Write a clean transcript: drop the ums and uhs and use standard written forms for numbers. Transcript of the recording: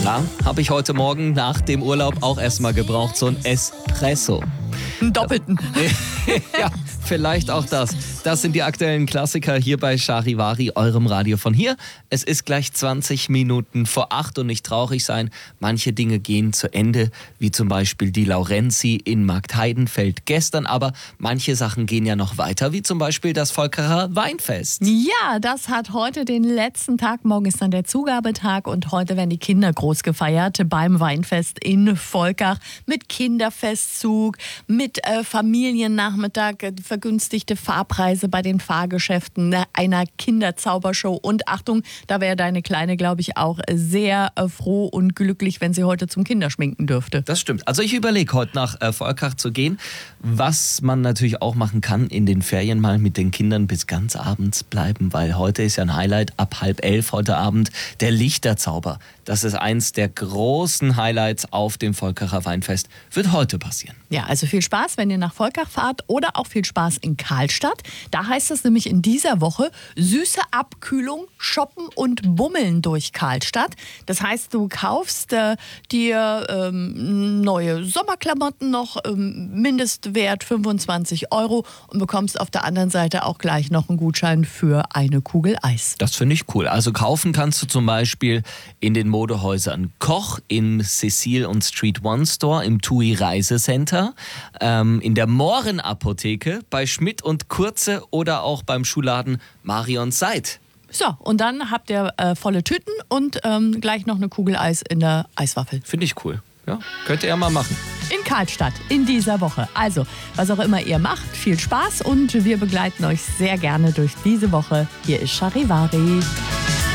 Ja, habe ich heute Morgen nach dem Urlaub auch erstmal gebraucht, so ein Espresso. Einen doppelten. Ja, vielleicht auch das. Das sind die aktuellen Klassiker hier bei Charivari, eurem Radio von hier. Es ist gleich 20 Minuten vor 8 und nicht traurig sein. Manche Dinge gehen zu Ende, wie zum Beispiel die Laurenzi in Marktheidenfeld gestern. Aber manche Sachen gehen ja noch weiter, wie zum Beispiel das Volkerer Weinfest. Ja, das hat heute den letzten Tag. Morgen ist dann der Zugabetag und heute werden die Kinder groß gefeiert beim Weinfest in Volkach mit Kinderfestzug, mit Familiennachmittag, vergünstigte Fahrpreise bei den Fahrgeschäften, einer Kinderzaubershow. Und Achtung, da wäre deine Kleine, glaube ich, auch sehr froh und glücklich, wenn sie heute zum Kinderschminken dürfte. Das stimmt. Also ich überlege, heute nach Volkach zu gehen. Was man natürlich auch machen kann, in den Ferien mal mit den Kindern bis ganz abends bleiben, weil heute ist ja ein Highlight ab 10:30 heute Abend, der Lichterzauber. Das ist eins der großen Highlights auf dem Volkacher Weinfest. Wird heute passieren. Ja, also viel Spaß, wenn ihr nach Volkach fahrt oder auch viel Spaß in Karlstadt. Da heißt es nämlich in dieser Woche süße Abkühlung, shoppen und bummeln durch Karlstadt. Das heißt, du kaufst dir neue Sommerklamotten noch, Mindestwert 25 € und bekommst auf der anderen Seite auch gleich noch einen Gutschein für eine Kugel Eis. Das finde ich cool. Also kaufen kannst du zum Beispiel in den Modehäusern Koch, im Cecil und Street One Store, im TUI Reisecenter, in der Mohren Apotheke, bei Schmidt und Kurze oder auch beim Schuhladen Marion Seid. So, und dann habt ihr volle Tüten und gleich noch eine Kugel Eis in der Eiswaffel. Finde ich cool. Ja, könnt ihr ja mal machen. In Karlstadt in dieser Woche. Also, was auch immer ihr macht, viel Spaß und wir begleiten euch sehr gerne durch diese Woche. Hier ist Charivari.